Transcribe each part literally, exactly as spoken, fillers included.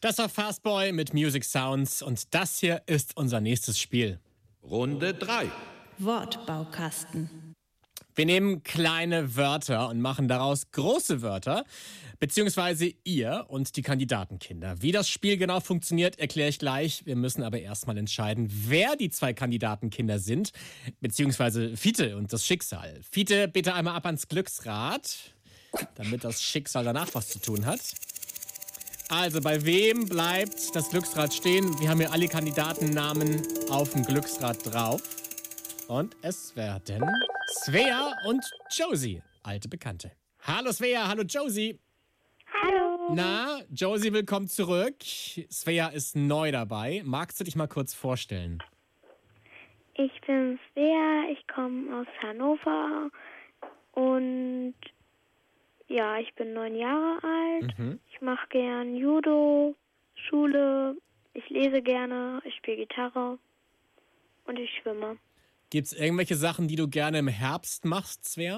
Das war Fastboy mit Music Sounds und das hier ist unser nächstes Spiel. Runde drei. Wortbaukasten. Wir nehmen kleine Wörter und machen daraus große Wörter, beziehungsweise ihr und die Kandidatenkinder. Wie das Spiel genau funktioniert, erkläre ich gleich. Wir müssen aber erstmal entscheiden, wer die zwei Kandidatenkinder sind, beziehungsweise Fiete und das Schicksal. Fiete, bitte einmal ab ans Glücksrad, damit das Schicksal danach was zu tun hat. Also, bei wem bleibt das Glücksrad stehen? Wir haben hier alle Kandidatennamen auf dem Glücksrad drauf. Und es werden Svea und Josie, alte Bekannte. Hallo Svea, hallo Josie. Hallo. Na, Josie, willkommen zurück. Svea ist neu dabei. Magst du dich mal kurz vorstellen? Ich bin Svea, ich komme aus Hannover und ja, ich bin neun Jahre alt. Mhm. Ich mache gern Judo, Schule, ich lese gerne, ich spiele Gitarre und ich schwimme. Gibt es irgendwelche Sachen, die du gerne im Herbst machst, Svea?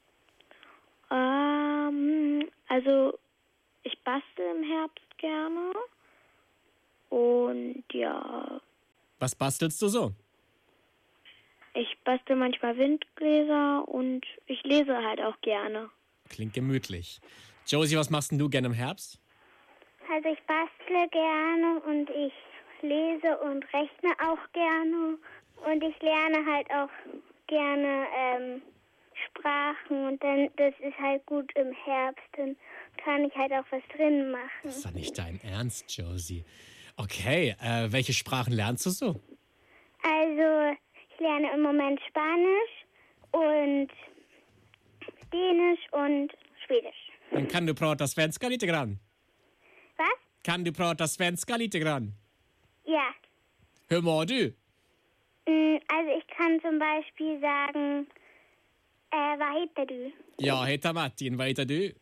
Ähm, also ich bastel im Herbst gerne und ja, Was bastelst du so? ich bastel manchmal Windgläser und ich lese halt auch gerne. Klingt gemütlich. Josie, was machst denn du gerne im Herbst? Also ich bastle gerne und ich lese und rechne auch gerne und ich lerne halt auch gerne ähm, Sprachen und dann das ist halt gut im Herbst, dann kann ich halt auch was drin machen. Das ist doch nicht dein Ernst, Josie. Okay, äh, welche Sprachen lernst du so? Also ich lerne im Moment Spanisch und Dänisch und Schwedisch. Dann kan du prata svenska lite grann. Was? Kan du prata svenska lite grann? Ja. Hur mår du? Mm, Also ich kann zum Beispiel sagen, äh, vad heter du? Jag heter Martin, vad heter du?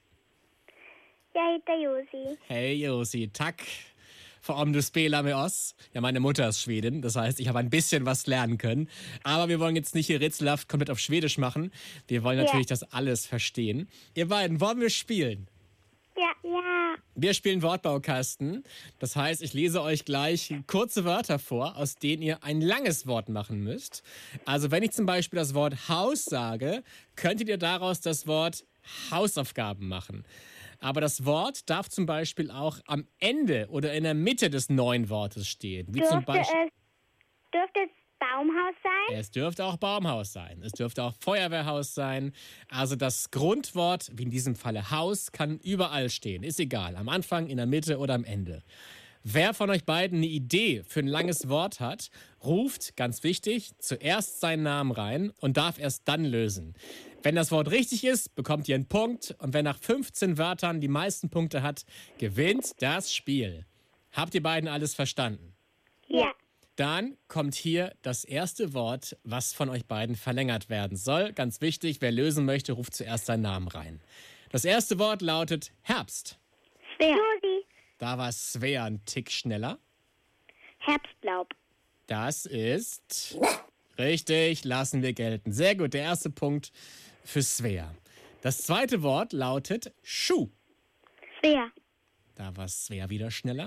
Jag heter Josi. Hej Josie, tack för om du spelar med oss. Ja, meine Mutter ist Schwedin, das heißt, ich habe ein bisschen was lernen können. Aber wir wollen jetzt nicht hier rätselhaft komplett auf Schwedisch machen. Wir wollen natürlich Ja. das alles verstehen. Ihr beiden, wollen wir spielen? Ja, ja. Wir spielen Wortbaukasten. Das heißt, ich lese euch gleich kurze Wörter vor, aus denen ihr ein langes Wort machen müsst. Also wenn ich zum Beispiel das Wort Haus sage, könntet ihr daraus das Wort Hausaufgaben machen. Aber das Wort darf zum Beispiel auch am Ende oder in der Mitte des neuen Wortes stehen. Wie zum Dürfte Beispiel, es, dürfte es Baumhaus sein? es dürfte auch Baumhaus sein. Es dürfte auch Feuerwehrhaus sein. Also das Grundwort, wie in diesem Falle Haus, kann überall stehen. Ist egal, am Anfang, in der Mitte oder am Ende. Wer von euch beiden eine Idee für ein langes Wort hat, ruft, ganz wichtig, zuerst seinen Namen rein und darf erst dann lösen. Wenn das Wort richtig ist, bekommt ihr einen Punkt und wer nach fünfzehn Wörtern die meisten Punkte hat, gewinnt das Spiel. Habt ihr beiden alles verstanden? Ja. Dann kommt hier das erste Wort, was von euch beiden verlängert werden soll. Ganz wichtig, wer lösen möchte, ruft zuerst seinen Namen rein. Das erste Wort lautet Herbst. Svea. Josi. Da war Svea ein Tick schneller. Herbstlaub. Das ist richtig, lassen wir gelten. Sehr gut, der erste Punkt für Svea. Das zweite Wort lautet Schuh. Svea. Da war Svea wieder schneller.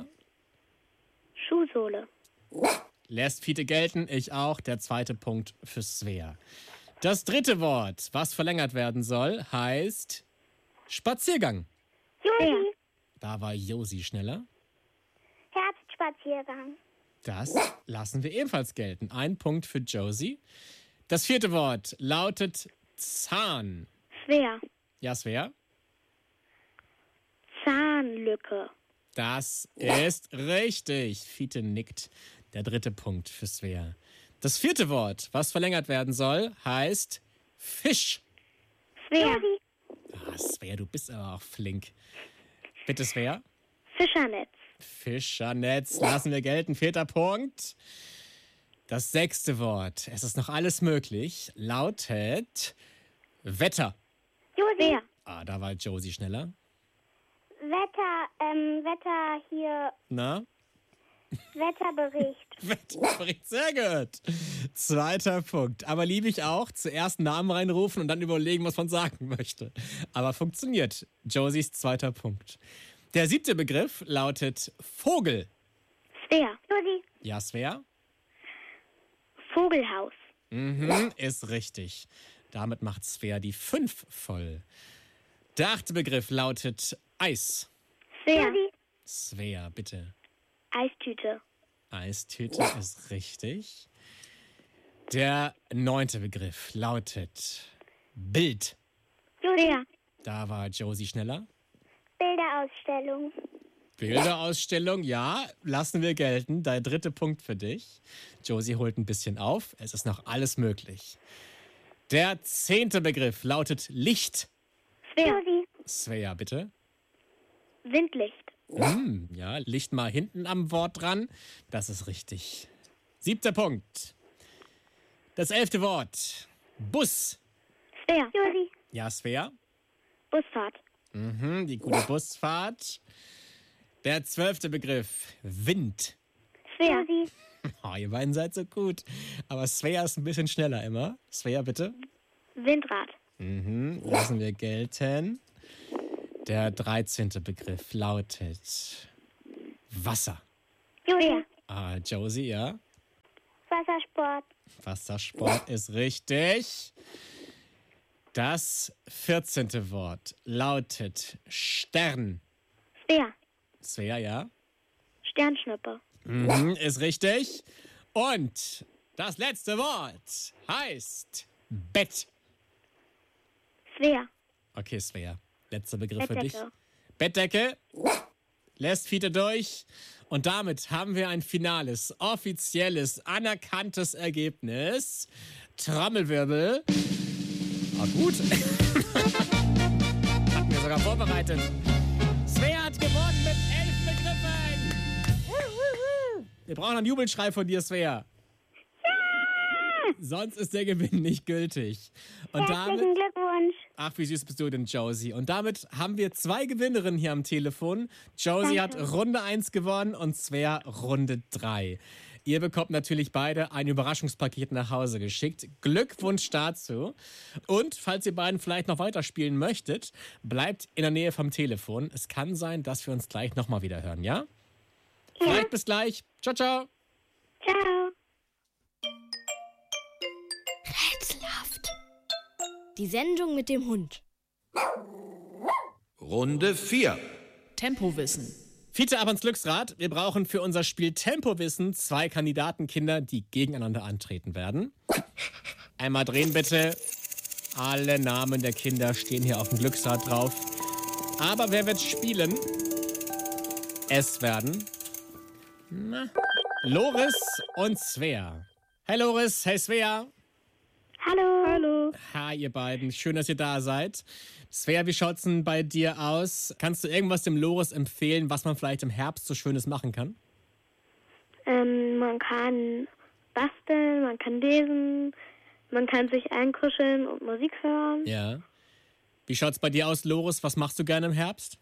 Schuhsohle. Lässt Fiete gelten, ich auch. Der zweite Punkt für Svea. Das dritte Wort, was verlängert werden soll, heißt Spaziergang. Josi. Da war Josi schneller. Herbstspaziergang. Das lassen wir ebenfalls gelten. Ein Punkt für Josie. Das vierte Wort lautet Zahn. Svea. Ja, Svea? Zahnlücke. Das ist richtig. Fiete nickt. Der dritte Punkt für Svea. Das vierte Wort, was verlängert werden soll, heißt Fisch. Svea. Josi. Ah, Svea, du bist aber auch flink. Bitte, Svea? Fischernetz. Fischernetz, lassen wir gelten. Vierter Punkt. Das sechste Wort, es ist noch alles möglich, lautet Wetter. Josi. Ah, da war Josie schneller. Wetter, ähm, Wetter hier, Na? Wetterbericht. Wetterbericht, sehr gut. Zweiter Punkt. Aber liebe ich auch. Zuerst Namen reinrufen und dann überlegen, was man sagen möchte. Aber funktioniert. Josies zweiter Punkt. Der siebte Begriff lautet Vogel. Svea. Josi. Ja, Svea? Vogelhaus. Mhm, ist richtig. Damit macht Svea die fünf voll. Der achte Begriff lautet Eis. Svea. Josi. Svea, bitte. Eistüte. Eistüte ist richtig. Der neunte Begriff lautet Bild. Svea. Da war Josie schneller. Bilderausstellung. Bilderausstellung, ja, lassen wir gelten. Der dritte Punkt für dich. Josie holt ein bisschen auf. Es ist noch alles möglich. Der zehnte Begriff lautet Licht. Svea. Josi. Svea, bitte. Windlicht. Hm, ja, Licht mal hinten am Wort dran. Das ist richtig. Siebter Punkt. Das elfte Wort. Bus. Svea. Josi. Ja, Svea. Busfahrt. Mhm, die gute Busfahrt. Der zwölfte Begriff. Wind. Svea. Josi. Oh, ihr beiden seid so gut. Aber Svea ist ein bisschen schneller immer. Svea, bitte. Windrad. Mhm, lassen wir gelten. Der dreizehnte Begriff lautet Wasser. Josi. Ah, Josie, ja. Wassersport. Wassersport ist richtig. Das vierzehnte Wort lautet Stern. Svea. Svea, ja. Sternschnuppe. Mhm, ist richtig. Und das letzte Wort heißt Bett. Svea. Okay, Svea. Letzter Begriff für dich. Bettdecke. Bettdecke. Lässt Fiete durch. Und damit haben wir ein finales, offizielles, anerkanntes Ergebnis. Trommelwirbel. Ah, gut. Hatten wir sogar vorbereitet. Svea hat gewonnen mit elf Begriffen. Wir brauchen einen Jubelschrei von dir, Svea. Sonst ist der Gewinn nicht gültig. Und damit, Herzlichen Glückwunsch. ach, wie süß bist du denn, Josie. Und damit haben wir zwei Gewinnerinnen hier am Telefon. Josie Danke. hat Runde eins gewonnen und Svea Runde drei. Ihr bekommt natürlich beide ein Überraschungspaket nach Hause geschickt. Glückwunsch dazu. Und falls ihr beiden vielleicht noch weiterspielen möchtet, bleibt in der Nähe vom Telefon. Es kann sein, dass wir uns gleich nochmal wieder hören, ja? Ja. Vielleicht bis gleich. Ciao, ciao. Ciao. Rätselhaft. Die Sendung mit dem Hund. Runde vier. Tempowissen. Fiete, ab ans Glücksrad. Wir brauchen für unser Spiel Tempowissen zwei Kandidatenkinder, die gegeneinander antreten werden. Einmal drehen bitte. Alle Namen der Kinder stehen hier auf dem Glücksrad drauf. Aber wer wird spielen? Es werden na, Loris und Svea. Hey Loris, hey Svea. Hallo. Hallo. Hi ihr beiden, schön, dass ihr da seid. Svea, wie schaut's denn bei dir aus? Kannst du irgendwas dem Loris empfehlen, was man vielleicht im Herbst so Schönes machen kann? Ähm, man kann basteln, man kann lesen, man kann sich einkuscheln und Musik hören. Ja. Wie schaut's bei dir aus, Loris? Was machst du gerne im Herbst?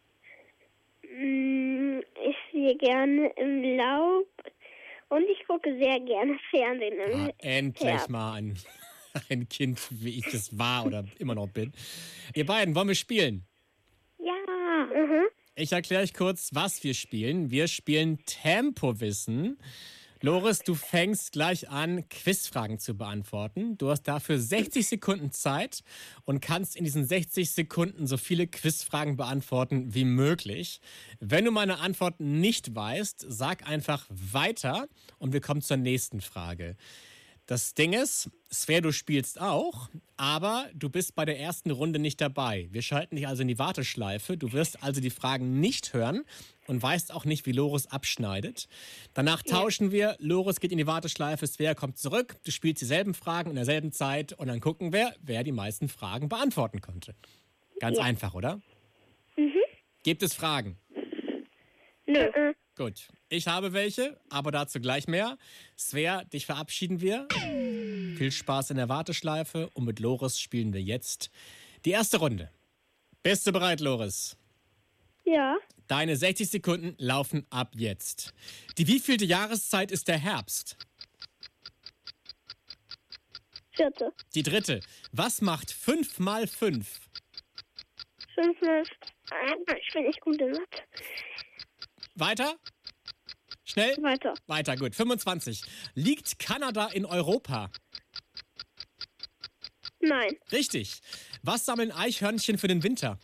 Mm, Ich stehe gerne im Laub und ich gucke sehr gerne Fernsehen im Ah, endlich Herbst. mal ein, ein Kind, wie ich das war oder immer noch bin. Ihr beiden, wollen wir spielen? Ja. Mhm. Ich erkläre euch kurz, was wir spielen. Wir spielen Tempowissen. Loris, du fängst gleich an, Quizfragen zu beantworten. Du hast dafür sechzig Sekunden Zeit und kannst in diesen sechzig Sekunden so viele Quizfragen beantworten wie möglich. Wenn du meine Antwort nicht weißt, sag einfach weiter und wir kommen zur nächsten Frage. Das Ding ist, Svea, du spielst auch, aber du bist bei der ersten Runde nicht dabei. Wir schalten dich also in die Warteschleife. Du wirst also die Fragen nicht hören und weißt auch nicht, wie Loris abschneidet. Danach tauschen wir. Loris geht in die Warteschleife, Svea kommt zurück. Du spielst dieselben Fragen in derselben Zeit und dann gucken wir, wer die meisten Fragen beantworten konnte. Ganz Ja. einfach, oder? Mhm. Gibt es Fragen? Nö. Gut, ich habe welche, aber dazu gleich mehr. Svea, dich verabschieden wir. Viel Spaß in der Warteschleife und mit Loris spielen wir jetzt die erste Runde. Bist du bereit, Loris? Ja. Deine sechzig Sekunden laufen ab jetzt. Die wievielte Jahreszeit ist der Herbst? Vierte. Die dritte. Was macht fünf mal fünf? Fünf mal Ich bin nicht gut in Mathe. Weiter? Schnell? Weiter. Weiter, gut. fünfundzwanzig. Liegt Kanada in Europa? Nein. Richtig. Was sammeln Eichhörnchen für den Winter?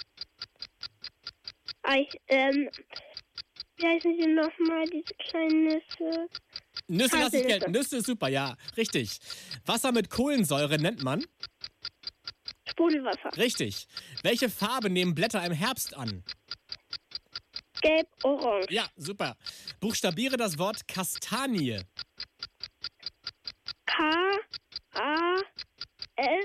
Ich, ähm, wie heißen die nochmal, diese kleinen Nüsse? Nüsse lasse ich Haselnüsse. gelten. Nüsse ist super, ja. Richtig. Wasser mit Kohlensäure nennt man? Sprudelwasser. Richtig. Welche Farbe nehmen Blätter im Herbst an? Gelb, orange. Ja, super. Buchstabiere das Wort Kastanie. K, A, S,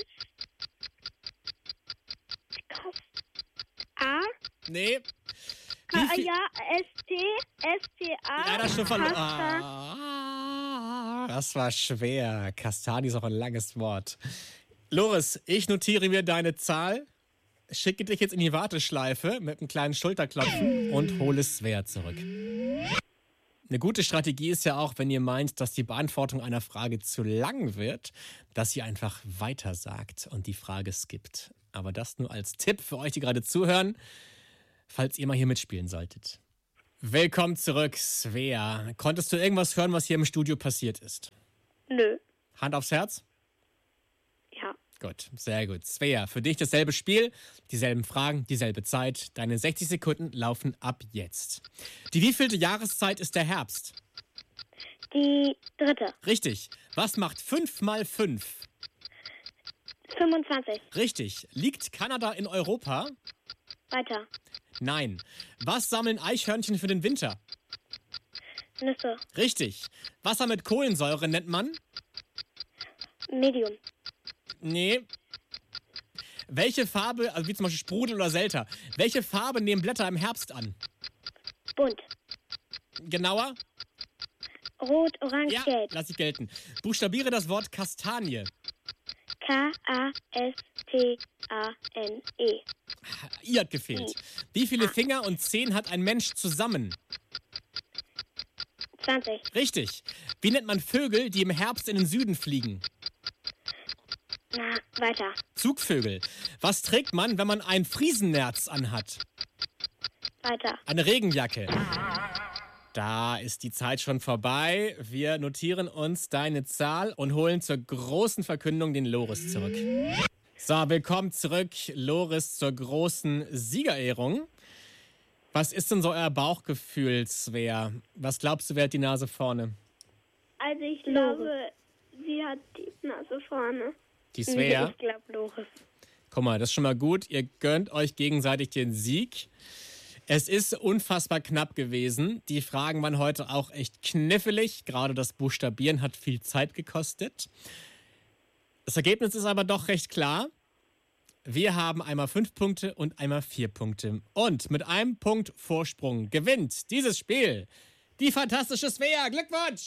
K, A, Nee. K, Wie viel- ja, S, T, S, T, A. Ja, das ist schon verloren. Kasta- Ah, das war schwer. Kastanie ist auch ein langes Wort. Loris, ich notiere mir deine Zahl, schicke dich jetzt in die Warteschleife mit einem kleinen Schulterklopfen und hole Svea zurück. Eine gute Strategie ist ja auch, wenn ihr meint, dass die Beantwortung einer Frage zu lang wird, dass ihr einfach weiter sagt und die Frage skippt. Aber das nur als Tipp für euch, die gerade zuhören, falls ihr mal hier mitspielen solltet. Willkommen zurück, Svea. Konntest du irgendwas hören, was hier im Studio passiert ist? Nö. Hand aufs Herz? Ja. Gut, sehr gut. Svea, für dich dasselbe Spiel, dieselben Fragen, dieselbe Zeit. Deine sechzig Sekunden laufen ab jetzt. Die wievielte Jahreszeit ist der Herbst? Die dritte. Richtig. Was macht fünf mal fünf? fünfundzwanzig. Richtig. Liegt Kanada in Europa? Weiter. Nein. Was sammeln Eichhörnchen für den Winter? Nüsse. Richtig. Wasser mit Kohlensäure nennt man? Medium. Nee. Welche Farbe, also wie zum Beispiel Sprudel oder Selter, welche Farbe nehmen Blätter im Herbst an? Bunt. Genauer? Rot, orange, Ja, gelb. lass ich gelten. Buchstabiere das Wort Kastanie. K, A, S, T, A, N, E. I hat gefehlt. Wie viele Finger und Zehen hat ein Mensch zusammen? zwanzig. Richtig. Wie nennt man Vögel, die im Herbst in den Süden fliegen? Na, weiter. Zugvögel. Was trägt man, wenn man ein Friesennerz anhat? Weiter. Eine Regenjacke. Da ist die Zeit schon vorbei. Wir notieren uns deine Zahl und holen zur großen Verkündung den Loris zurück. So, willkommen zurück, Loris, zur großen Siegerehrung. Was ist denn so euer Bauchgefühl, Svea? Was glaubst du, wer hat die Nase vorne? Also ich glaube, sie hat die Nase vorne. Die Svea? Ich glaube Loris. Guck mal, das ist schon mal gut. Ihr gönnt euch gegenseitig den Sieg. Es ist unfassbar knapp gewesen. Die Fragen waren heute auch echt knifflig. Gerade das Buchstabieren hat viel Zeit gekostet. Das Ergebnis ist aber doch recht klar. Wir haben einmal fünf Punkte und einmal vier Punkte. Und mit einem Punkt Vorsprung gewinnt dieses Spiel die fantastische Svea. Glückwunsch!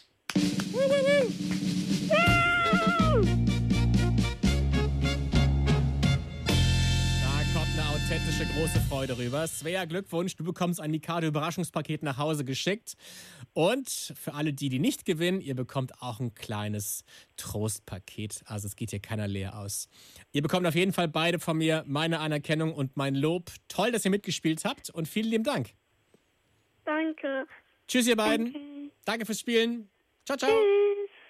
Da kommt eine authentische große Freude rüber. Svea, Glückwunsch, du bekommst ein Mikado-Überraschungspaket nach Hause geschickt. Und für alle die, die nicht gewinnen, ihr bekommt auch ein kleines Trostpaket. Also es geht hier keiner leer aus. Ihr bekommt auf jeden Fall beide von mir meine Anerkennung und mein Lob. Toll, dass ihr mitgespielt habt und vielen lieben Dank. Danke. Tschüss, ihr beiden. Okay. Danke fürs Spielen. Ciao, ciao. Tschüss.